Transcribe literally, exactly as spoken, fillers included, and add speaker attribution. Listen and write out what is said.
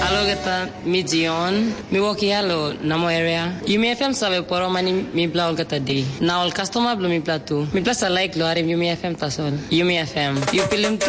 Speaker 1: Hello, gata mi Gion. Mi woki hello namo area. You may F M sabe poro mani mi bla gata day. Now all customer blo mi platu. Mi plasa like lo are you may F M tasol. You may F M. You film